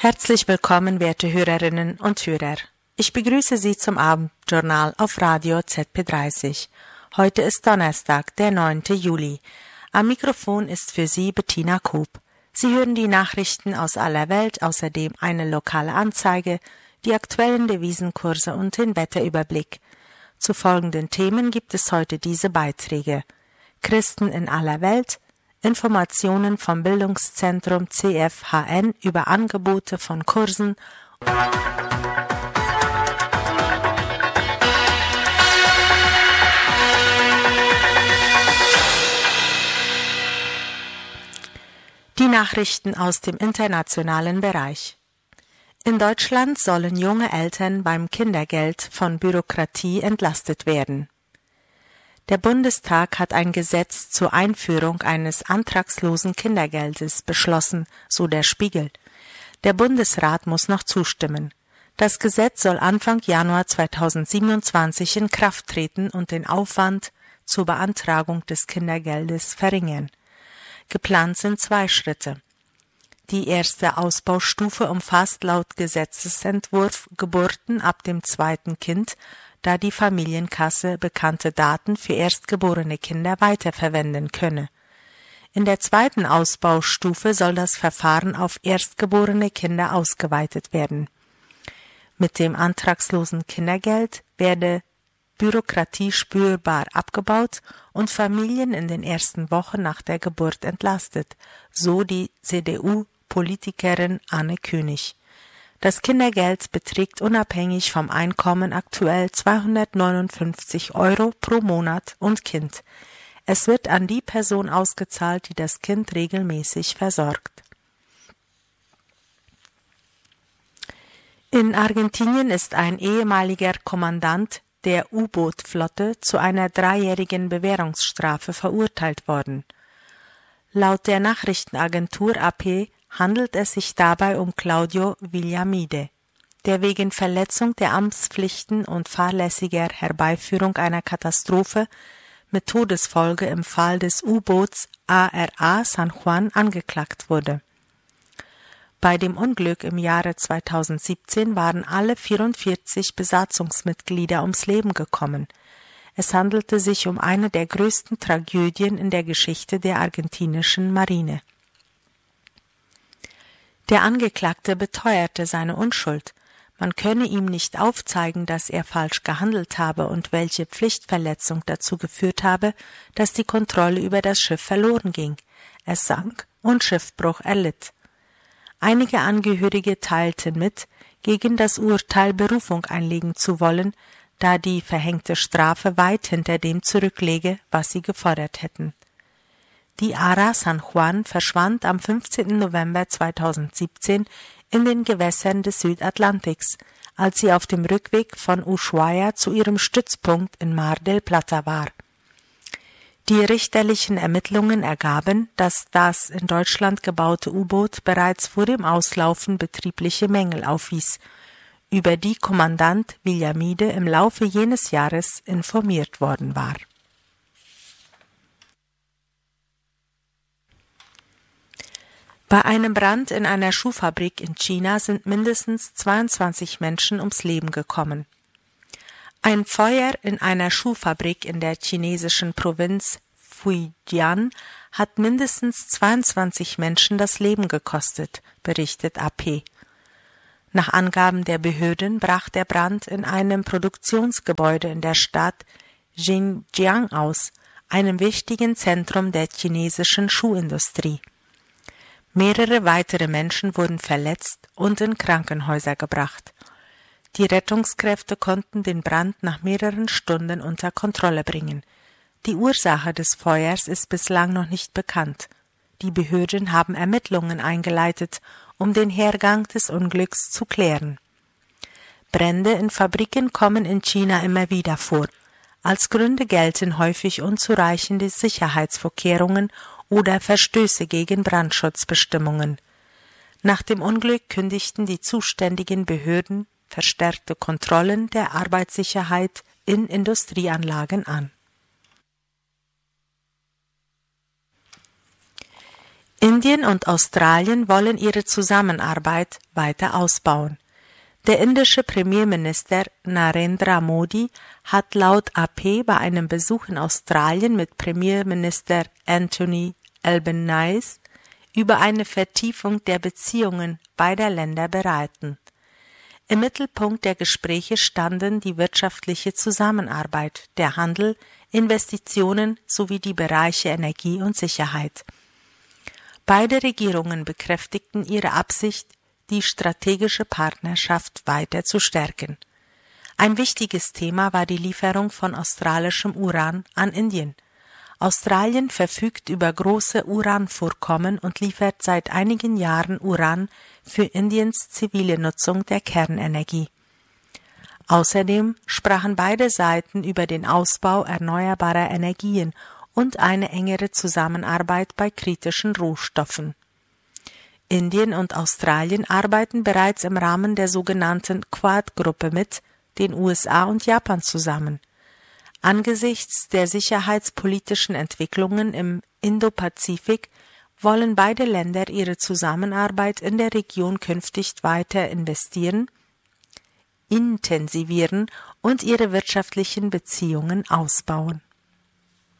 Herzlich willkommen, werte Hörerinnen und Hörer. Ich begrüße Sie zum Abendjournal auf Radio ZP30. Heute ist Donnerstag, der 9. Juli. Am Mikrofon ist für Sie Bettina Koop. Sie hören die Nachrichten aus aller Welt, außerdem eine lokale Anzeige, die aktuellen Devisenkurse und den Wetterüberblick. Zu folgenden Themen gibt es heute diese Beiträge: Christen in aller Welt, Informationen vom Bildungszentrum CFHN über Angebote von Kursen Die Nachrichten aus dem internationalen Bereich. In Deutschland sollen junge Eltern beim Kindergeld von Bürokratie entlastet werden. Der Bundestag hat ein Gesetz zur Einführung eines antragslosen Kindergeldes beschlossen, so der Spiegel. Der Bundesrat muss noch zustimmen. Das Gesetz soll Anfang Januar 2027 in Kraft treten und den Aufwand zur Beantragung des Kindergeldes verringern. Geplant sind 2 Schritte. Die erste Ausbaustufe umfasst laut Gesetzesentwurf Geburten ab dem 2. Kind, da die Familienkasse bekannte Daten für erstgeborene Kinder weiterverwenden könne. In der 2. Ausbaustufe soll das Verfahren auf erstgeborene Kinder ausgeweitet werden. Mit dem antragslosen Kindergeld werde Bürokratie spürbar abgebaut und Familien in den ersten Wochen nach der Geburt entlastet, so die CDU-Politikerin Anne König. Das Kindergeld beträgt unabhängig vom Einkommen aktuell 259 € pro Monat und Kind. Es wird an die Person ausgezahlt, die das Kind regelmäßig versorgt. In Argentinien ist ein ehemaliger Kommandant der U-Boot-Flotte zu einer 3-jährigen Bewährungsstrafe verurteilt worden. Laut der Nachrichtenagentur AP handelt es sich dabei um Claudio Villamide, der wegen Verletzung der Amtspflichten und fahrlässiger Herbeiführung einer Katastrophe mit Todesfolge im Fall des U-Boots ARA San Juan angeklagt wurde. Bei dem Unglück im Jahre 2017 waren alle 44 Besatzungsmitglieder ums Leben gekommen. Es handelte sich um eine der größten Tragödien in der Geschichte der argentinischen Marine. Der Angeklagte beteuerte seine Unschuld. Man könne ihm nicht aufzeigen, dass er falsch gehandelt habe und welche Pflichtverletzung dazu geführt habe, dass die Kontrolle über das Schiff verloren ging. Es sank und Schiffbruch erlitt. Einige Angehörige teilten mit, gegen das Urteil Berufung einlegen zu wollen, da die verhängte Strafe weit hinter dem zurückläge, was sie gefordert hätten. Die ARA San Juan verschwand am 15. November 2017 in den Gewässern des Südatlantiks, als sie auf dem Rückweg von Ushuaia zu ihrem Stützpunkt in Mar del Plata war. Die richterlichen Ermittlungen ergaben, dass das in Deutschland gebaute U-Boot bereits vor dem Auslaufen betriebliche Mängel aufwies, über die Kommandant Villamide im Laufe jenes Jahres informiert worden war. Bei einem Brand in einer Schuhfabrik in China sind mindestens 22 Menschen ums Leben gekommen. Ein Feuer in einer Schuhfabrik in der chinesischen Provinz Fujian hat mindestens 22 Menschen das Leben gekostet, berichtet AP. Nach Angaben der Behörden brach der Brand in einem Produktionsgebäude in der Stadt Xinjiang aus, einem wichtigen Zentrum der chinesischen Schuhindustrie. Mehrere weitere Menschen wurden verletzt und in Krankenhäuser gebracht. Die Rettungskräfte konnten den Brand nach mehreren Stunden unter Kontrolle bringen. Die Ursache des Feuers ist bislang noch nicht bekannt. Die Behörden haben Ermittlungen eingeleitet, um den Hergang des Unglücks zu klären. Brände in Fabriken kommen in China immer wieder vor. Als Gründe gelten häufig unzureichende Sicherheitsvorkehrungen oder Verstöße gegen Brandschutzbestimmungen. Nach dem Unglück kündigten die zuständigen Behörden verstärkte Kontrollen der Arbeitssicherheit in Industrieanlagen an. Indien und Australien wollen ihre Zusammenarbeit weiter ausbauen. Der indische Premierminister Narendra Modi hat laut AP bei einem Besuch in Australien mit Premierminister Anthony Albanese über eine Vertiefung der Beziehungen beider Länder beraten. Im Mittelpunkt der Gespräche standen die wirtschaftliche Zusammenarbeit, der Handel, Investitionen sowie die Bereiche Energie und Sicherheit. Beide Regierungen bekräftigten ihre Absicht, die strategische Partnerschaft weiter zu stärken. Ein wichtiges Thema war die Lieferung von australischem Uran an Indien. Australien verfügt über große Uranvorkommen und liefert seit einigen Jahren Uran für Indiens zivile Nutzung der Kernenergie. Außerdem sprachen beide Seiten über den Ausbau erneuerbarer Energien und eine engere Zusammenarbeit bei kritischen Rohstoffen. Indien und Australien arbeiten bereits im Rahmen der sogenannten Quad-Gruppe mit den USA und Japan zusammen. Angesichts der sicherheitspolitischen Entwicklungen im Indopazifik wollen beide Länder ihre Zusammenarbeit in der Region künftig weiter investieren, intensivieren und ihre wirtschaftlichen Beziehungen ausbauen.